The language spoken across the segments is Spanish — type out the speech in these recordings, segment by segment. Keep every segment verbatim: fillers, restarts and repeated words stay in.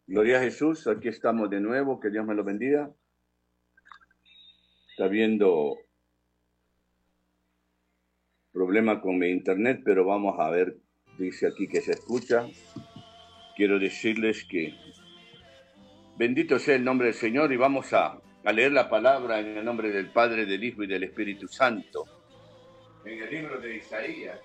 Gloria a Jesús, aquí estamos de nuevo, que Dios me lo bendiga. Está habiendo problema con mi internet, pero vamos a ver, dice aquí que se escucha. Quiero decirles que bendito sea el nombre del Señor y vamos a, a leer la palabra en el nombre del Padre, del Hijo y del Espíritu Santo. En el libro de Isaías,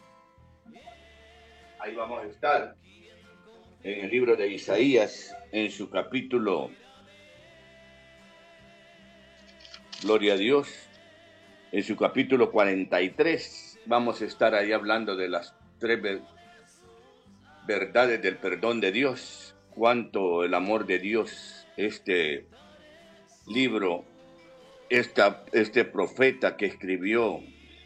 ahí vamos a estar, en el libro de Isaías, en su capítulo, gloria a Dios, en su capítulo cuarenta y tres, vamos a estar ahí hablando de las tres verdades del perdón de Dios, cuánto el amor de Dios, este libro, esta, este profeta que escribió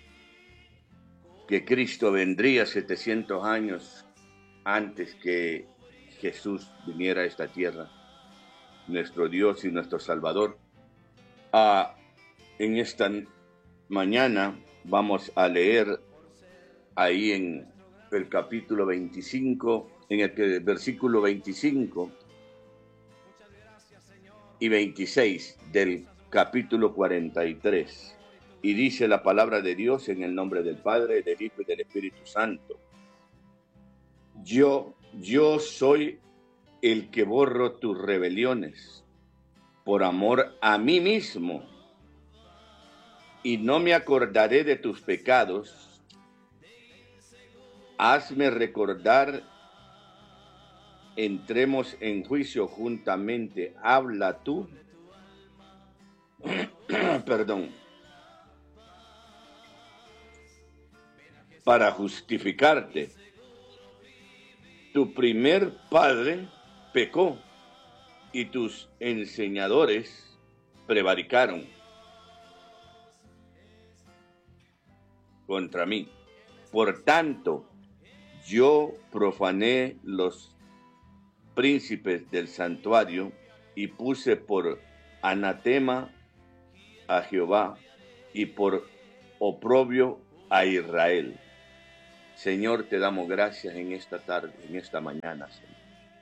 que Cristo vendría setecientos años antes que Jesús viniera a esta tierra, nuestro Dios y nuestro Salvador. Ah, en esta mañana vamos a leer ahí en el capítulo veinticinco, en el que el versículo veinticinco y veintiséis del capítulo cuarenta y tres. Y dice la palabra de Dios en el nombre del Padre, del Hijo y del Espíritu Santo. Yo, yo soy el que borro tus rebeliones por amor a mí mismo, y no me acordaré de tus pecados. Hazme recordar, entremos en juicio juntamente. Habla tú, perdón, para justificarte. Tu primer padre pecó y tus enseñadores prevaricaron contra mí. Por tanto, yo profané los príncipes del santuario y puse por anatema a Jehová y por oprobio a Israel. Señor, te damos gracias en esta tarde, en esta mañana, Señor.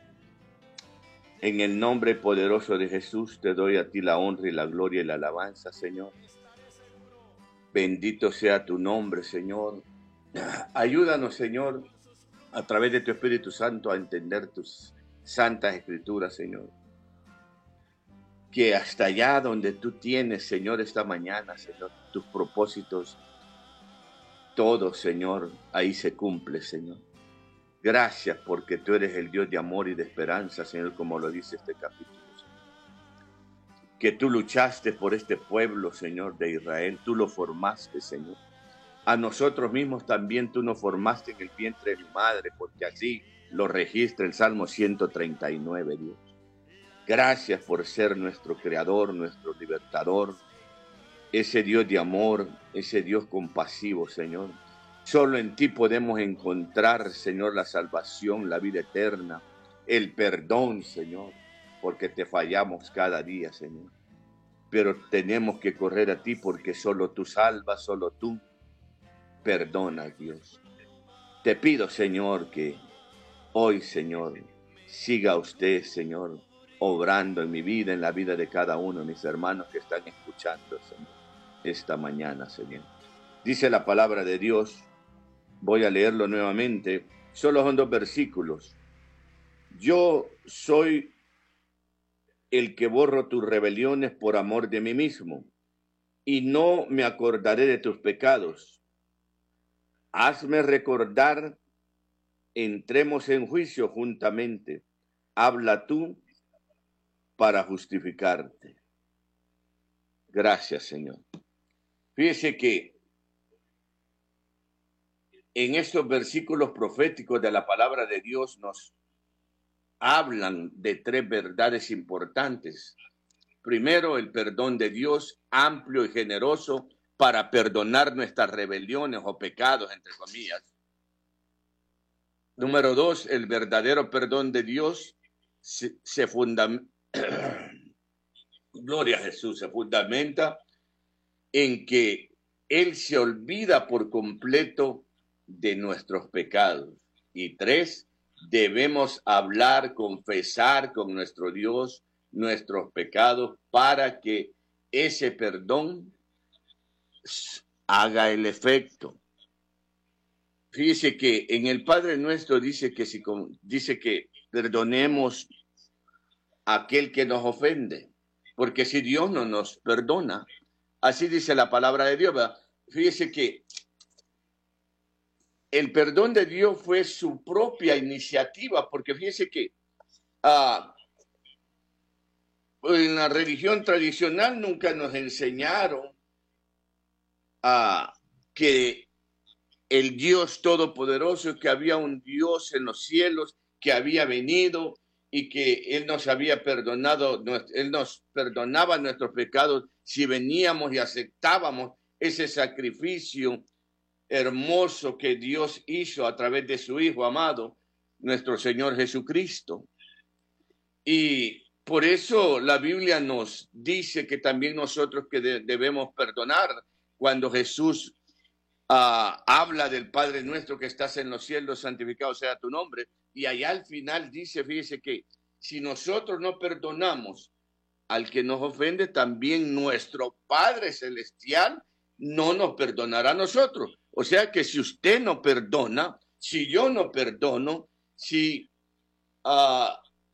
En el nombre poderoso de Jesús te doy a ti la honra y la gloria y la alabanza, Señor. Bendito sea tu nombre, Señor. Ayúdanos, Señor, a través de tu Espíritu Santo a entender tus santas escrituras, Señor. Que hasta allá donde tú tienes, Señor, esta mañana, Señor, tus propósitos, todo, Señor, ahí se cumple, Señor. Gracias porque tú eres el Dios de amor y de esperanza, Señor, como lo dice este capítulo, Señor. Que tú luchaste por este pueblo, Señor, de Israel. Tú lo formaste, Señor. A nosotros mismos también tú nos formaste en el vientre de mi madre, porque así lo registra el Salmo ciento treinta y nueve, Dios. Gracias por ser nuestro creador, nuestro libertador, ese Dios de amor, ese Dios compasivo, Señor. Solo en ti podemos encontrar, Señor, la salvación, la vida eterna, el perdón, Señor, porque te fallamos cada día, Señor. Pero tenemos que correr a ti porque solo tú salvas, solo tú perdonas, Dios. Te pido, Señor, que hoy, Señor, siga usted, Señor, obrando en mi vida, en la vida de cada uno de mis hermanos que están escuchando, Señor, esta mañana, Señor. Dice la palabra de Dios, voy a leerlo nuevamente, solo son dos versículos. Yo soy el que borro tus rebeliones por amor de mí mismo, y no me acordaré de tus pecados. Hazme recordar, entremos en juicio juntamente. Habla tú para justificarte. Gracias, Señor. Fíjese que en estos versículos proféticos de la palabra de Dios nos hablan de tres verdades importantes. Primero, el perdón de Dios, amplio y generoso para perdonar nuestras rebeliones o pecados, entre comillas. Número dos, el verdadero perdón de Dios se, se fundamenta, gloria a Jesús, se fundamenta en que Él se olvida por completo de nuestros pecados. Y tres, debemos hablar, confesar con nuestro Dios nuestros pecados para que ese perdón haga el efecto. Fíjese que en el Padre Nuestro dice que, si, dice que perdonemos a aquel que nos ofende, porque si Dios no nos perdona, así dice la palabra de Dios, ¿verdad? Fíjese que el perdón de Dios fue su propia iniciativa, porque fíjese que uh, en la religión tradicional nunca nos enseñaron uh, que el Dios Todopoderoso, que había un Dios en los cielos que había venido y que Él nos había perdonado, Él nos perdonaba nuestros pecados si veníamos y aceptábamos ese sacrificio hermoso que Dios hizo a través de su Hijo amado, nuestro Señor Jesucristo. Y por eso la Biblia nos dice que también nosotros que de, debemos perdonar cuando Jesús Uh, habla del Padre Nuestro que estás en los cielos, santificado sea tu nombre, y allá al final dice, fíjese que si nosotros no perdonamos al que nos ofende, también nuestro Padre Celestial no nos perdonará a nosotros. O sea que si usted no perdona, si yo no perdono, si uh,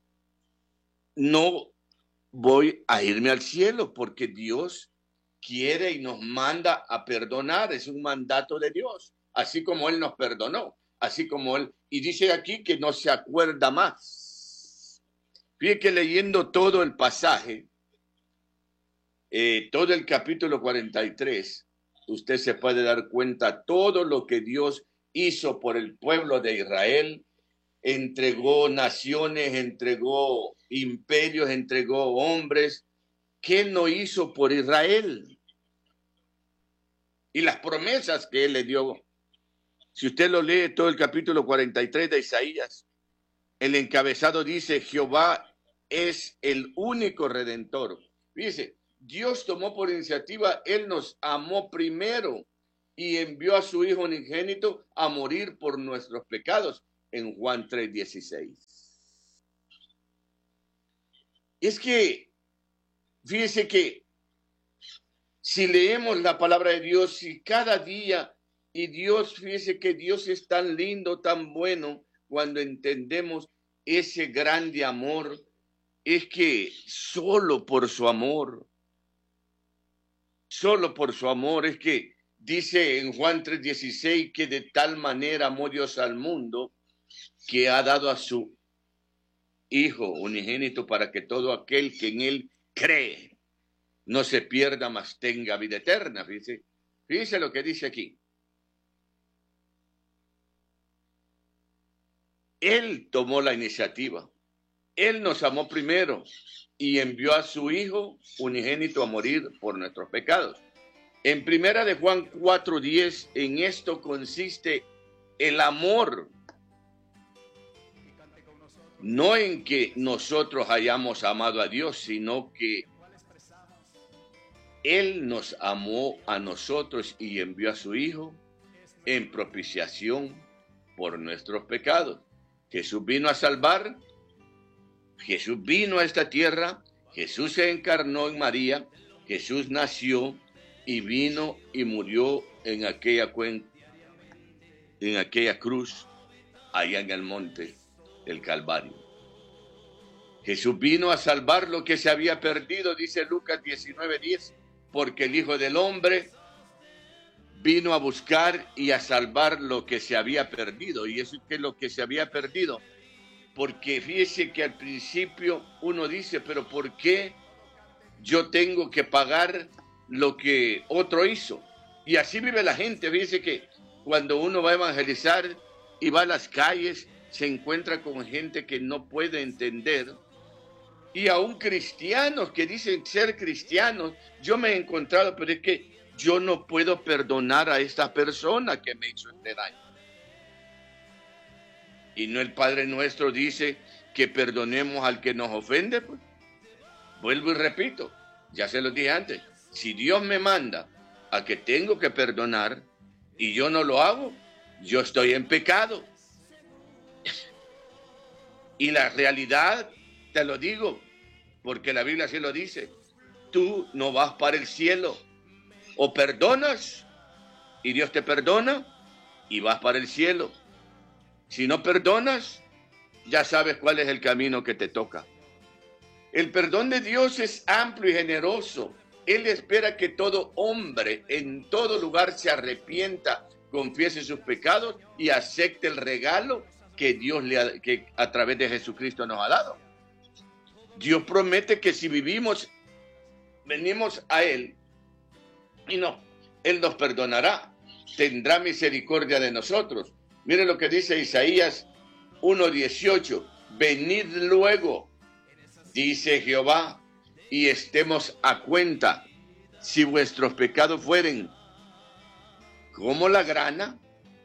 no voy a irme al cielo, porque Dios quiere y nos manda a perdonar, es un mandato de Dios, así como Él nos perdonó, así como Él, y dice aquí que no se acuerda más. Fíjate que leyendo todo el pasaje, eh, todo el capítulo cuarenta y tres, usted se puede dar cuenta todo lo que Dios hizo por el pueblo de Israel, entregó naciones, entregó imperios, entregó hombres. ¿Qué no hizo por Israel? Y las promesas que Él le dio. Si usted lo lee todo el capítulo cuarenta y tres de Isaías, el encabezado dice, Jehová es el único redentor. Fíjese, Dios tomó por iniciativa, Él nos amó primero y envió a su Hijo unigénito a morir por nuestros pecados en Juan tres dieciséis. Es que fíjese que si leemos la palabra de Dios, si cada día, y Dios, fíjese que Dios es tan lindo, tan bueno, cuando entendemos ese grande amor, es que solo por su amor, solo por su amor, es que dice en Juan tres dieciséis que de tal manera amó Dios al mundo, que ha dado a su Hijo unigénito para que todo aquel que en Él cree no se pierda, mas tenga vida eterna. Fíjese, fíjese lo que dice aquí. Él tomó la iniciativa. Él nos amó primero y envió a su Hijo unigénito a morir por nuestros pecados. En primera de Juan cuatro diez, en esto consiste el amor. No en que nosotros hayamos amado a Dios, sino que Él nos amó a nosotros y envió a su Hijo en propiciación por nuestros pecados. Jesús vino a salvar, Jesús vino a esta tierra, Jesús se encarnó en María, Jesús nació y vino y murió en aquella, cuen- en aquella cruz, allá en el monte del Calvario. Jesús vino a salvar lo que se había perdido, dice Lucas diecinueve diez. Porque el Hijo del Hombre vino a buscar y a salvar lo que se había perdido. Y eso es que lo que se había perdido. Porque fíjese que al principio uno dice, pero ¿por qué yo tengo que pagar lo que otro hizo? Y así vive la gente. Fíjese que cuando uno va a evangelizar y va a las calles, se encuentra con gente que no puede entender. Y aún cristianos que dicen ser cristianos, yo me he encontrado, pero es que yo no puedo perdonar a esta persona que me hizo este daño. Y no el Padre Nuestro dice que perdonemos al que nos ofende. Pues vuelvo y repito, ya se lo dije antes, si Dios me manda a que tengo que perdonar y yo no lo hago, yo estoy en pecado. Y la realidad, te lo digo, porque la Biblia así lo dice, tú no vas para el cielo. O perdonas y Dios te perdona y vas para el cielo. Si no perdonas, ya sabes cuál es el camino que te toca. El perdón de Dios es amplio y generoso. Él espera que todo hombre en todo lugar se arrepienta, confiese sus pecados y acepte el regalo que Dios le ha, que a través de Jesucristo nos ha dado. Dios promete que si vivimos, venimos a Él y no, Él nos perdonará, tendrá misericordia de nosotros. Miren lo que dice Isaías uno dieciocho, venid luego, dice Jehová, y estemos a cuenta, si vuestros pecados fueren como la grana,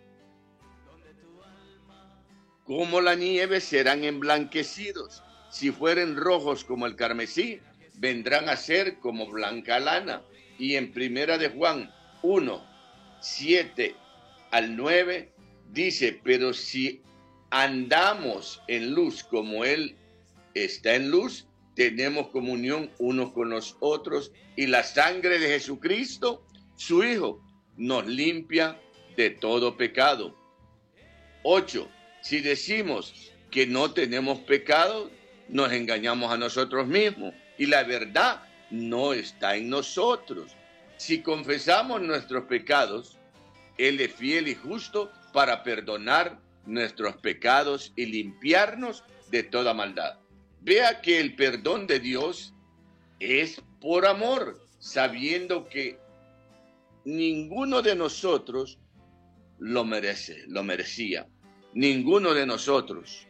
como la nieve serán emblanquecidos, si fueren rojos como el carmesí, vendrán a ser como blanca lana. Y en primera de Juan uno, siete al nueve, dice, pero si andamos en luz como Él está en luz, tenemos comunión unos con los otros, y la sangre de Jesucristo, su Hijo, nos limpia de todo pecado. ocho. Si decimos que no tenemos pecado, nos engañamos a nosotros mismos, y la verdad no está en nosotros. Si confesamos nuestros pecados, Él es fiel y justo para perdonar nuestros pecados y limpiarnos de toda maldad. Vea que el perdón de Dios es por amor, sabiendo que ninguno de nosotros lo merece, lo merecía. Ninguno de nosotros.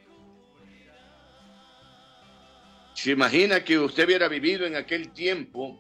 ¿Se imagina que usted hubiera vivido en aquel tiempo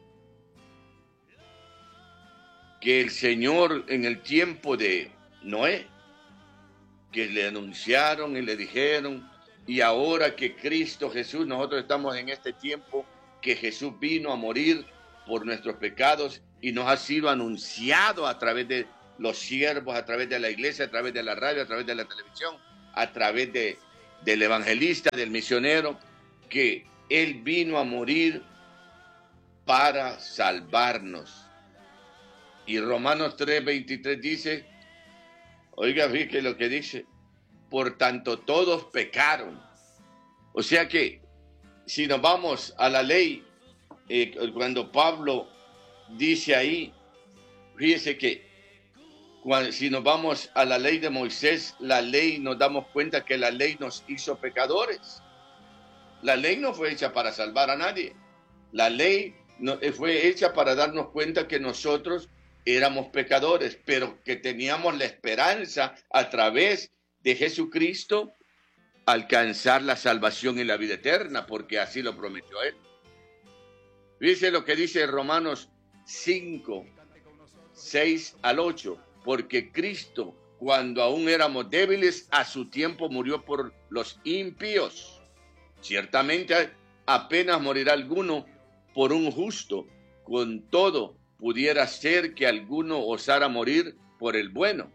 que el Señor, en el tiempo de Noé, que le anunciaron y le dijeron, y ahora que Cristo Jesús, nosotros estamos en este tiempo que Jesús vino a morir por nuestros pecados y nos ha sido anunciado a través de los siervos, a través de la iglesia, a través de la radio, a través de la televisión, a través de, del evangelista, del misionero, que Él vino a morir para salvarnos. Y Romanos tres veintitrés dice, oiga, fíjate lo que dice, por tanto todos pecaron. O sea que si nos vamos a la ley, eh, cuando Pablo dice ahí, fíjese que cuando, si nos vamos a la ley de Moisés, la ley nos damos cuenta que la ley nos hizo pecadores. La ley no fue hecha para salvar a nadie. La ley no, fue hecha para darnos cuenta que nosotros éramos pecadores, pero que teníamos la esperanza a través de Jesucristo alcanzar la salvación y la vida eterna, porque así lo prometió Él. Dice lo que dice Romanos cinco, seis al ocho, porque Cristo, cuando aún éramos débiles, a su tiempo murió por los impíos. Ciertamente apenas morirá alguno por un justo, con todo pudiera ser que alguno osara morir por el bueno.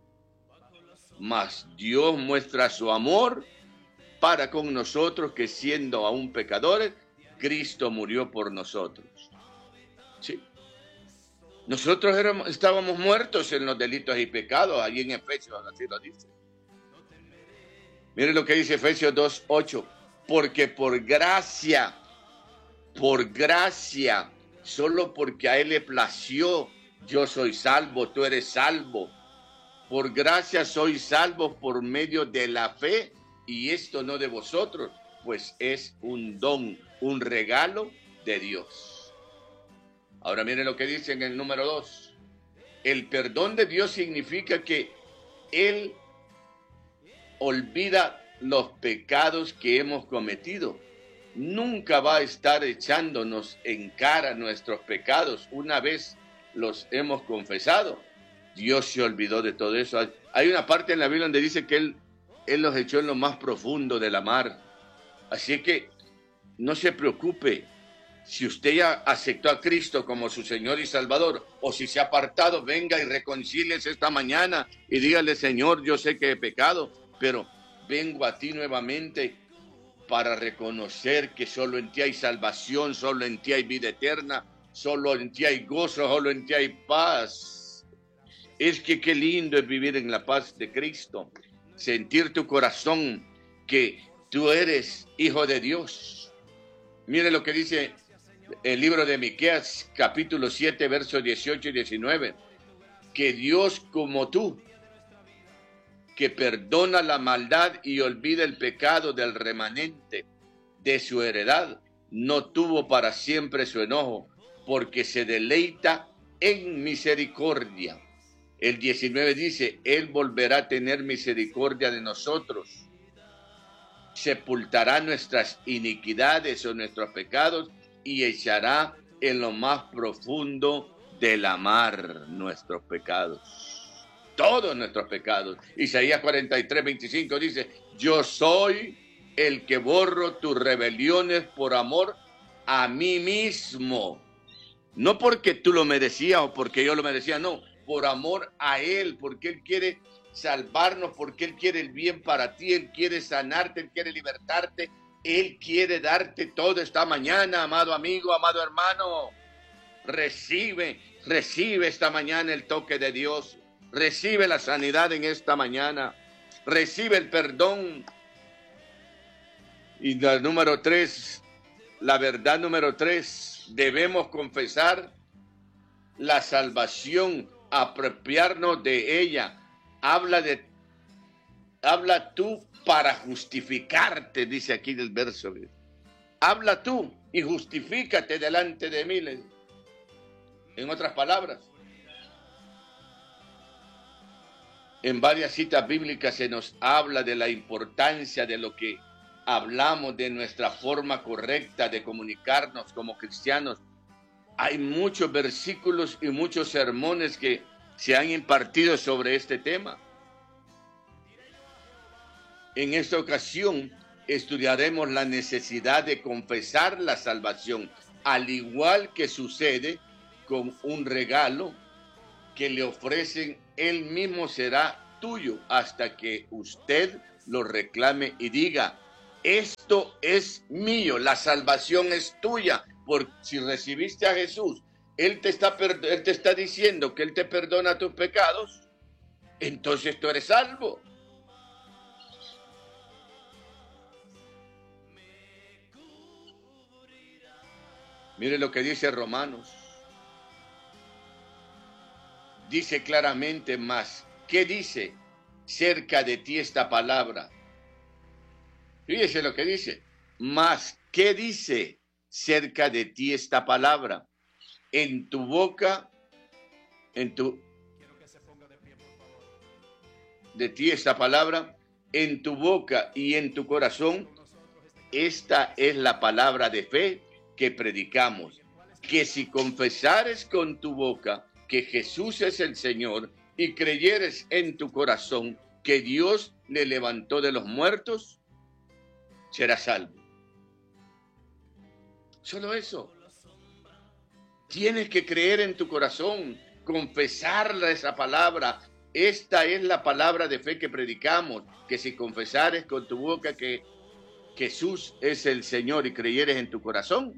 Mas Dios muestra su amor para con nosotros, que siendo aún pecadores, Cristo murió por nosotros. Sí. Nosotros éramos, estábamos muertos en los delitos y pecados, allí en Efesios, así lo dice. Miren lo que dice Efesios dos ocho, porque por gracia, por gracia, solo porque a Él le plació, yo soy salvo, tú eres salvo. Por gracia sois salvos por medio de la fe, y esto no de vosotros, pues es un don, un regalo de Dios. Ahora miren lo que dice en el número dos. El perdón de Dios significa que Él olvida los pecados que hemos cometido. Nunca va a estar echándonos en cara nuestros pecados una vez los hemos confesado. Dios se olvidó de todo eso. Hay una parte en la Biblia donde dice que Él, Él los echó en lo más profundo de la mar. Así que no se preocupe. Si usted ya aceptó a Cristo como su Señor y Salvador, o si se ha apartado, venga y reconcíliese esta mañana y dígale, Señor, yo sé que he pecado, pero vengo a ti nuevamente para reconocer que solo en ti hay salvación, solo en ti hay vida eterna, solo en ti hay gozo, solo en ti hay paz. Es que qué lindo es vivir en la paz de Cristo, sentir tu corazón que tú eres hijo de Dios. Mire lo que dice el libro de Miqueas, capítulo siete, versos dieciocho y diecinueve, que Dios como tú, que perdona la maldad y olvida el pecado del remanente de su heredad, no tuvo para siempre su enojo, porque se deleita en misericordia. El diecinueve dice, Él volverá a tener misericordia de nosotros, sepultará nuestras iniquidades o nuestros pecados y echará en lo más profundo de la mar nuestros pecados. Todos nuestros pecados. Isaías cuarenta y tres, veinticinco dice, yo soy el que borro tus rebeliones por amor a mí mismo. No porque tú lo merecías o porque yo lo merecía, no, por amor a Él, porque Él quiere salvarnos, porque Él quiere el bien para ti, Él quiere sanarte, Él quiere libertarte, Él quiere darte todo esta mañana, amado amigo, amado hermano. Recibe, recibe esta mañana el toque de Dios. Recibe la sanidad en esta mañana. Recibe el perdón. Y la número tres, la verdad número tres, debemos confesar la salvación, apropiarnos de ella. Habla de, habla tú para justificarte, dice aquí del verso. Habla tú y justifícate delante de mí. En otras palabras, en varias citas bíblicas se nos habla de la importancia de lo que hablamos, de nuestra forma correcta de comunicarnos como cristianos. Hay muchos versículos y muchos sermones que se han impartido sobre este tema. En esta ocasión estudiaremos la necesidad de confesar la salvación, al igual que sucede con un regalo que le ofrecen, él mismo será tuyo hasta que usted lo reclame y diga, esto es mío, la salvación es tuya, porque si recibiste a Jesús, Él te está, él te está diciendo que Él te perdona tus pecados, entonces tú eres salvo. Mire lo que dice Romanos. Dice claramente más. ¿Qué dice cerca de ti esta palabra? Fíjese lo que dice. Más, ¿qué dice cerca de ti esta palabra? En tu boca, en tu... de ti esta palabra, en tu boca y en tu corazón, esta es la palabra de fe que predicamos. Que si confesares con tu boca que Jesús es el Señor y creyeres en tu corazón que Dios le levantó de los muertos, serás salvo. Solo eso. Tienes que creer en tu corazón, confesarla esa palabra. Esta es la palabra de fe que predicamos, que si confesares con tu boca que Jesús es el Señor y creyeres en tu corazón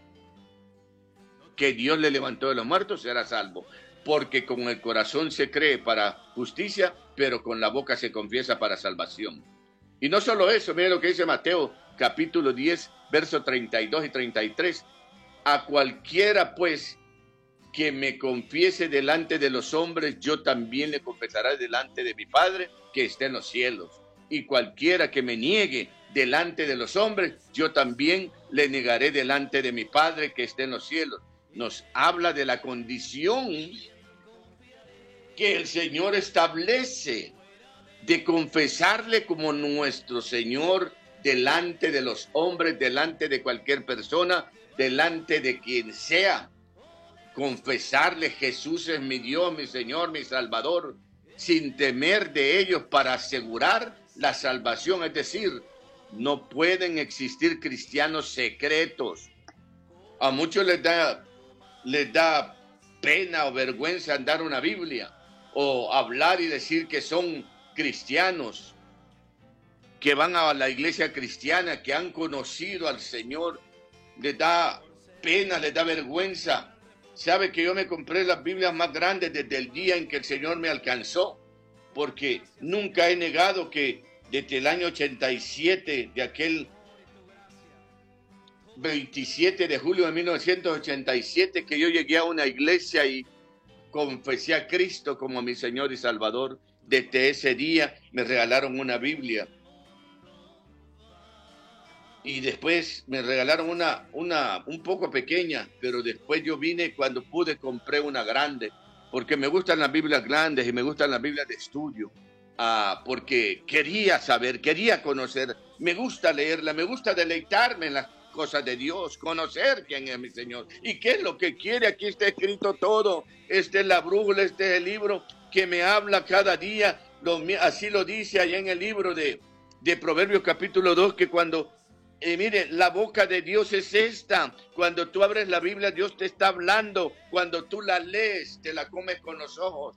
que Dios le levantó de los muertos, serás salvo. Porque con el corazón se cree para justicia, pero con la boca se confiesa para salvación. Y no solo eso, mire lo que dice Mateo, capítulo diez, versos treinta y dos y treinta y tres. A cualquiera, pues, que me confiese delante de los hombres, yo también le confesaré delante de mi Padre que está en los cielos. Y cualquiera que me niegue delante de los hombres, yo también le negaré delante de mi Padre que está en los cielos. Nos habla de la condición que el Señor establece de confesarle como nuestro Señor delante de los hombres, delante de cualquier persona, delante de quien sea. Confesarle, Jesús es mi Dios, mi Señor, mi Salvador, sin temer de ellos para asegurar la salvación. Es decir, no pueden existir cristianos secretos. A muchos les da, les da pena o vergüenza andar una Biblia o hablar y decir que son cristianos. que van a la iglesia cristiana, que han conocido al Señor, les da pena, les da vergüenza. Sabe que yo me compré las Biblias más grandes desde el día en que el Señor me alcanzó, porque nunca he negado que desde el año ochenta y siete, de aquel veintisiete de julio de mil novecientos ochenta y siete, que yo llegué a una iglesia y confesé a Cristo como mi Señor y Salvador, desde ese día me regalaron una Biblia. Y después me regalaron una, una un poco pequeña, pero después yo vine, cuando pude, compré una grande, porque me gustan las Biblias grandes y me gustan las Biblias de estudio, ah, porque quería saber, quería conocer, me gusta leerla, me gusta deleitarme en las cosas de Dios, conocer quién es mi Señor y qué es lo que quiere. Aquí está escrito todo. Esta es la brújula, este es el libro que me habla cada día. Lo, así lo dice allá en el libro de, de Proverbios capítulo dos, que cuando Eh, mire, la boca de Dios es esta. Cuando tú abres la Biblia, Dios te está hablando. Cuando tú la lees, te la comes con los ojos.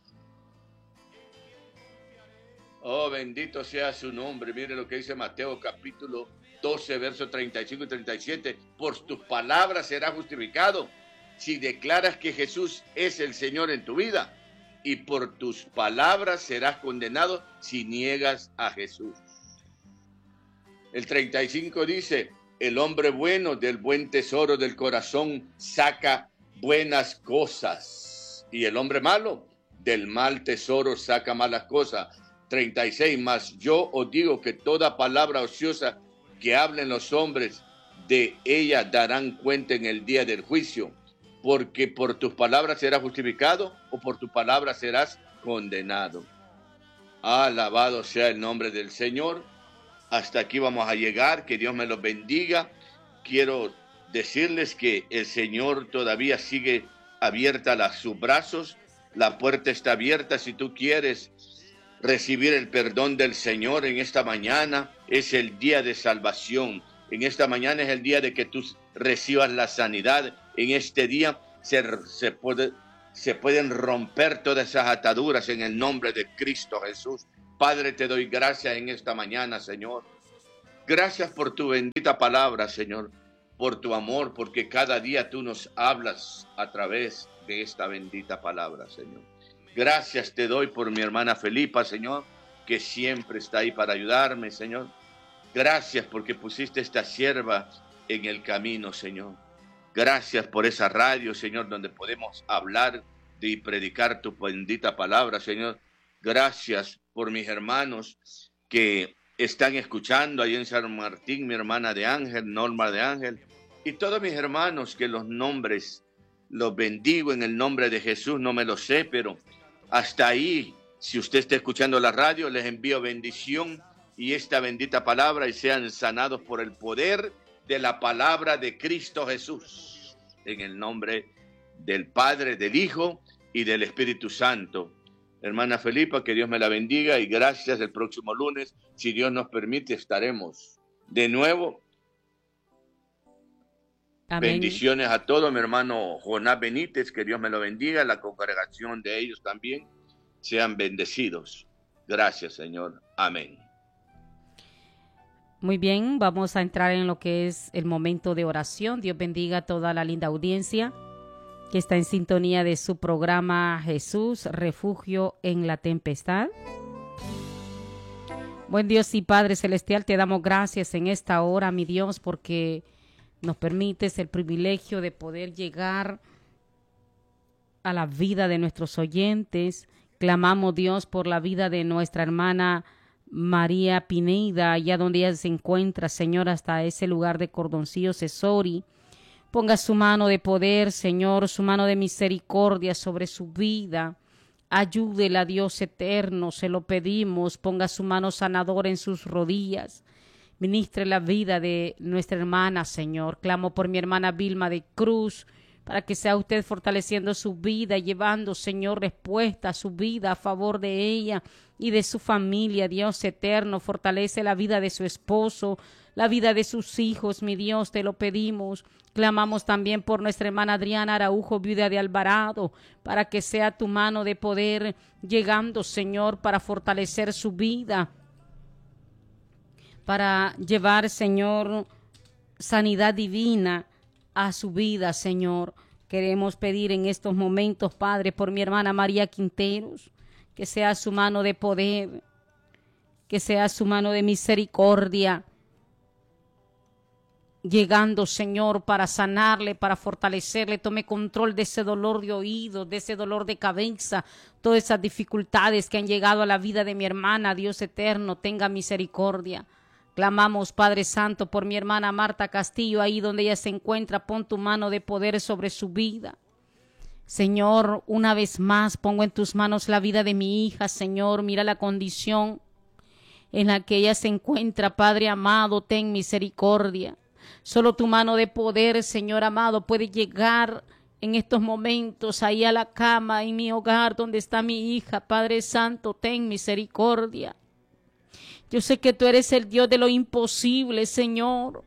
Oh, bendito sea su nombre. Mire lo que dice Mateo capítulo doce, versos treinta y cinco y treinta y siete. Por tus palabras serás justificado si declaras que Jesús es el Señor en tu vida. Y por tus palabras serás condenado si niegas a Jesús. El treinta y cinco dice, el hombre bueno del buen tesoro del corazón saca buenas cosas, y el hombre malo del mal tesoro saca malas cosas. treinta y seis, mas yo os digo que toda palabra ociosa que hablen los hombres, de ella darán cuenta en el día del juicio, porque por tus palabras serás justificado o por tus palabras serás condenado. Alabado sea el nombre del Señor. Hasta aquí vamos a llegar, que Dios me los bendiga. Quiero decirles que el Señor todavía sigue abierta las, sus brazos, la puerta está abierta. Si tú quieres recibir el perdón del Señor en esta mañana, es el día de salvación. En esta mañana es el día de que tú recibas la sanidad. En este día se, se, puede, se pueden romper todas esas ataduras en el nombre de Cristo Jesús. Padre, te doy gracias en esta mañana, Señor. Gracias por tu bendita palabra, Señor, por tu amor, porque cada día tú nos hablas a través de esta bendita palabra, Señor. Gracias te doy por mi hermana Felipa, Señor, que siempre está ahí para ayudarme, Señor. Gracias porque pusiste esta sierva en el camino, Señor. Gracias por esa radio, Señor, donde podemos hablar y predicar tu bendita palabra, Señor. Gracias por mis hermanos que están escuchando ahí en San Martín, mi hermana de Ángel, Norma de Ángel, y todos mis hermanos que los nombres los bendigo en el nombre de Jesús, no me lo sé, pero hasta ahí, si usted está escuchando la radio, les envío bendición y esta bendita palabra y sean sanados por el poder de la palabra de Cristo Jesús, en el nombre del Padre, del Hijo y del Espíritu Santo. Hermana Felipa, que Dios me la bendiga y gracias. El próximo lunes, si Dios nos permite, estaremos de nuevo. Amén. Bendiciones a todos, mi hermano Jonás Benítez, que Dios me lo bendiga, la congregación de ellos también, sean bendecidos. Gracias, Señor. Amén. Muy bien, vamos a entrar en lo que es el momento de oración. Dios bendiga a toda la linda audiencia que está en sintonía de su programa Jesús, Refugio en la Tempestad. Buen Dios y Padre Celestial, te damos gracias en esta hora, mi Dios, porque nos permites el privilegio de poder llegar a la vida de nuestros oyentes. Clamamos, Dios, por la vida de nuestra hermana María Pineda, allá donde ella se encuentra, Señor, hasta ese lugar de Cordoncillo, Sesori. Ponga su mano de poder, Señor, su mano de misericordia sobre su vida. Ayúdela, Dios eterno, se lo pedimos. Ponga su mano sanadora en sus rodillas. Ministre la vida de nuestra hermana, Señor. Clamo por mi hermana Vilma de Cruz, para que sea usted fortaleciendo su vida, llevando, Señor, respuesta a su vida a favor de ella y de su familia. Dios eterno, fortalece la vida de su esposo, la vida de sus hijos, mi Dios, te lo pedimos. Clamamos también por nuestra hermana Adriana Araujo, viuda de Alvarado, para que sea tu mano de poder llegando, Señor, para fortalecer su vida. para llevar, Señor, sanidad divina a su vida, Señor. Queremos pedir en estos momentos, Padre, por mi hermana María Quinteros, que sea su mano de poder, que sea su mano de misericordia, llegando, Señor, para sanarle, para fortalecerle. Tome control de ese dolor de oído, de ese dolor de cabeza, todas esas dificultades que han llegado a la vida de mi hermana. Dios eterno, tenga misericordia. Clamamos, Padre Santo, por mi hermana Marta Castillo, ahí donde ella se encuentra. Pon tu mano de poder sobre su vida. Señor, una vez más pongo en tus manos la vida de mi hija, Señor. Mira la condición en la que ella se encuentra, Padre amado, ten misericordia. Solo tu mano de poder, Señor amado, puede llegar en estos momentos ahí a la cama, en mi hogar donde está mi hija. Padre Santo, ten misericordia. Yo sé que tú eres el Dios de lo imposible, Señor.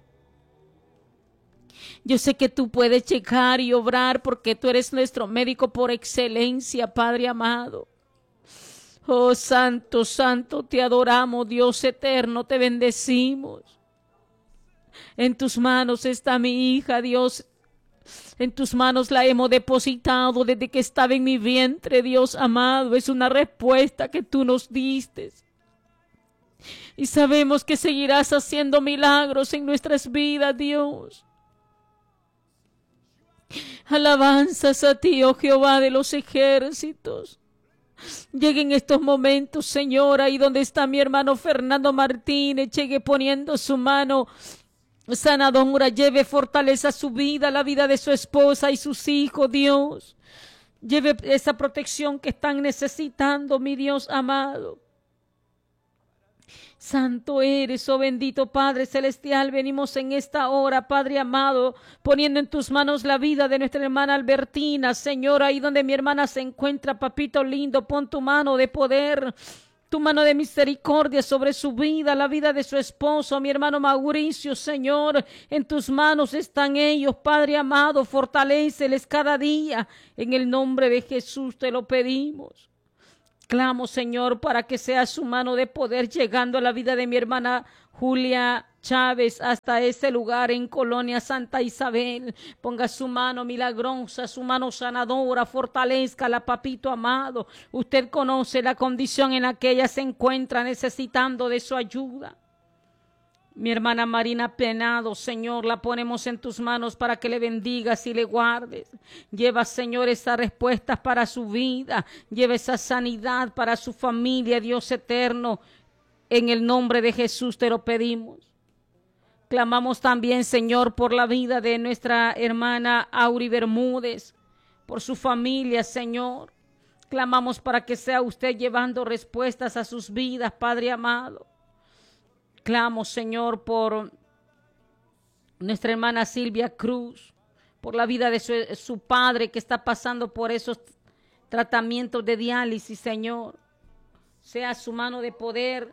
Yo sé que tú puedes llegar y obrar porque tú eres nuestro médico por excelencia, Padre amado. Oh, Santo, Santo, te adoramos, Dios eterno, te bendecimos. En tus manos está mi hija, Dios. En tus manos la hemos depositado desde que estaba en mi vientre, Dios amado. Es una respuesta que tú nos diste. Y sabemos que seguirás haciendo milagros en nuestras vidas, Dios. Alabanzas a ti, oh Jehová de los ejércitos. Lleguen estos momentos, Señor, ahí donde está mi hermano Fernando Martínez. Llegue poniendo su mano sanadora, lleve fortaleza a su vida, la vida de su esposa y sus hijos, Dios. Lleve esa protección que están necesitando, mi Dios amado. Santo eres, oh bendito Padre Celestial. Venimos en esta hora, Padre amado, poniendo en tus manos la vida de nuestra hermana Albertina. Señor, ahí donde mi hermana se encuentra, papito lindo, pon tu mano de poder, tu mano de misericordia sobre su vida, la vida de su esposo, mi hermano Mauricio. Señor, en tus manos están ellos, Padre amado, fortaléceles cada día. En el nombre de Jesús te lo pedimos. Clamo, Señor, para que sea su mano de poder llegando a la vida de mi hermana Julia Chávez hasta ese lugar en Colonia Santa Isabel. Ponga su mano milagrosa, su mano sanadora, fortalezcala, papito amado. Usted conoce la condición en la que ella se encuentra necesitando de su ayuda. Mi hermana Marina Penado, Señor, la ponemos en tus manos para que le bendigas y le guardes. Lleva, Señor, esas respuestas para su vida. Lleva esa sanidad para su familia, Dios eterno. En el nombre de Jesús te lo pedimos. Clamamos también, Señor, por la vida de nuestra hermana Auri Bermúdez, por su familia, Señor. Clamamos para que sea usted llevando respuestas a sus vidas, Padre amado. Clamo, Señor, por nuestra hermana Silvia Cruz, por la vida de su, su padre que está pasando por esos tratamientos de diálisis, Señor. Sea su mano de poder,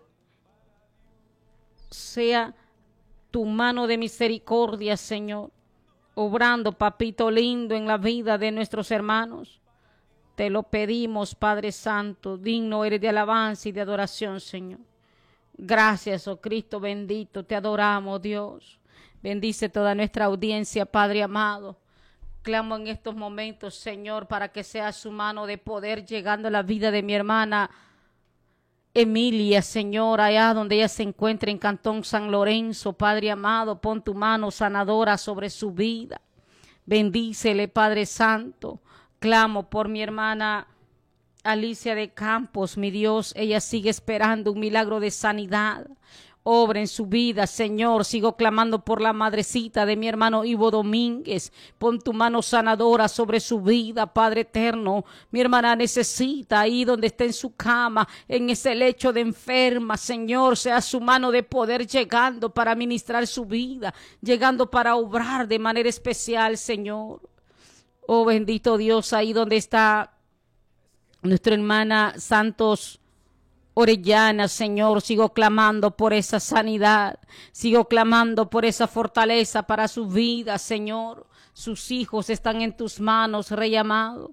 sea tu mano de misericordia, Señor, obrando, papito lindo, en la vida de nuestros hermanos. Te lo pedimos, Padre Santo, digno eres de alabanza y de adoración, Señor. Gracias, oh Cristo bendito, te adoramos, Dios. Bendice toda nuestra audiencia, Padre amado. Clamo en estos momentos, Señor, para que sea su mano de poder llegando a la vida de mi hermana Emilia, Señor, allá donde ella se encuentra en Cantón San Lorenzo. Padre amado, pon tu mano sanadora sobre su vida. Bendícele, Padre Santo. Clamo por mi hermana Alicia de Campos, mi Dios, ella sigue esperando un milagro de sanidad. Obra en su vida, Señor. Sigo clamando por la madrecita de mi hermano Ivo Domínguez. Pon tu mano sanadora sobre su vida, Padre eterno. Mi hermana necesita ahí donde está en su cama, en ese lecho de enferma, Señor, sea su mano de poder llegando para ministrar su vida, llegando para obrar de manera especial, Señor. Oh bendito Dios, ahí donde está nuestra hermana Santos Orellana, Señor, sigo clamando por esa sanidad, sigo clamando por esa fortaleza para su vida, Señor. Sus hijos están en tus manos, Rey amado.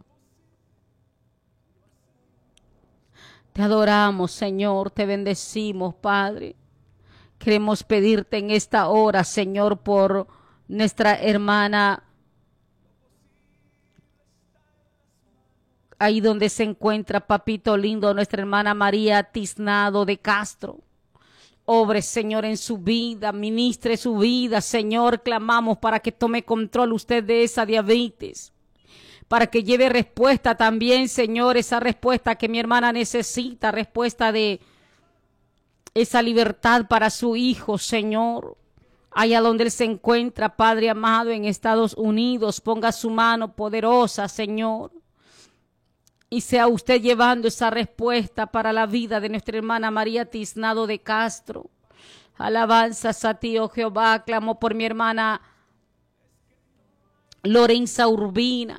Te adoramos, Señor, te bendecimos, Padre. Queremos pedirte en esta hora, Señor, por nuestra hermana, ahí donde se encuentra, papito lindo, nuestra hermana María Tiznado de Castro. Obre, Señor, en su vida, ministre su vida, Señor. Clamamos para que tome control usted de esa diabetes, para que lleve respuesta también, Señor, esa respuesta que mi hermana necesita, respuesta de esa libertad para su hijo, Señor. Allá donde él se encuentra, Padre amado, en Estados Unidos, ponga su mano poderosa, Señor, y sea usted llevando esa respuesta para la vida de nuestra hermana María Tiznado de Castro. Alabanzas a ti, oh Jehová. Clamo por mi hermana Lorenza Urbina.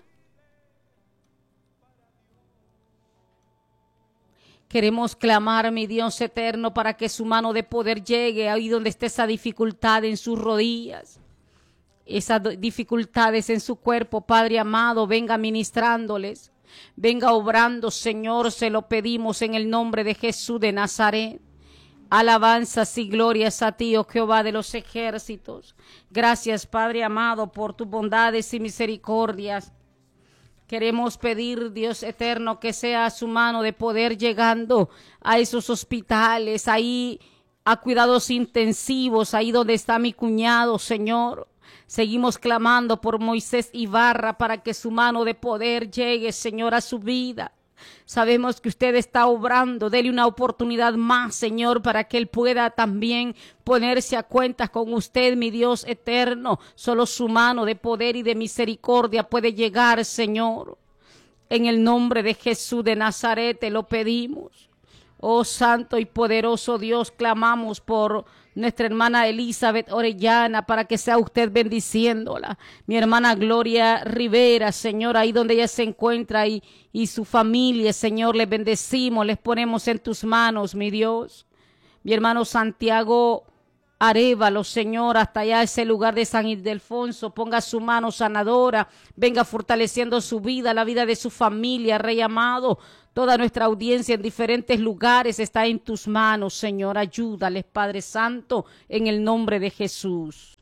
Queremos clamar, mi Dios eterno, para que su mano de poder llegue ahí donde esté esa dificultad en sus rodillas, esas dificultades en su cuerpo, Padre amado, venga ministrándoles. Venga obrando, Señor, se lo pedimos en el nombre de Jesús de Nazaret. Alabanzas y glorias a ti, oh Jehová de los ejércitos. Gracias, Padre amado, por tus bondades y misericordias. Queremos pedir, Dios eterno, que sea su mano de poder llegando a esos hospitales, ahí a cuidados intensivos, ahí donde está mi cuñado, Señor. Seguimos clamando por Moisés Ibarra para que su mano de poder llegue, Señor, a su vida. Sabemos que usted está obrando. Dele una oportunidad más, Señor, para que él pueda también ponerse a cuentas con usted, mi Dios eterno. Solo su mano de poder y de misericordia puede llegar, Señor. En el nombre de Jesús de Nazaret te lo pedimos. Oh santo y poderoso Dios, clamamos por nuestra hermana Elizabeth Orellana para que sea usted bendiciéndola. Mi hermana Gloria Rivera, Señor, ahí donde ella se encuentra y, y su familia, Señor, les bendecimos, les ponemos en tus manos, mi Dios. Mi hermano Santiago Arévalo, Señor, hasta allá ese lugar de San Ildefonso, ponga su mano sanadora, venga fortaleciendo su vida, la vida de su familia, Rey amado. Toda nuestra audiencia en diferentes lugares está en tus manos, Señor. Ayúdales, Padre Santo, en el nombre de Jesús.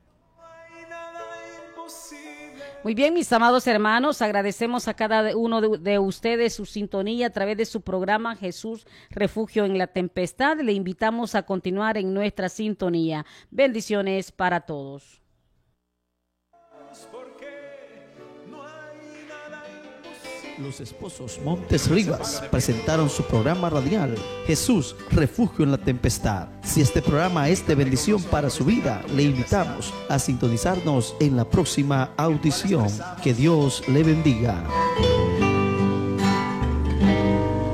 Muy bien, mis amados hermanos, agradecemos a cada uno de, de ustedes su sintonía a través de su programa Jesús, Refugio en la Tempestad. Le invitamos a continuar en nuestra sintonía. Bendiciones para todos. Los esposos Montes Rivas presentaron su programa radial Jesús, Refugio en la Tempestad. Si este programa es de bendición para su vida, le invitamos a sintonizarnos en la próxima audición. Que Dios le bendiga.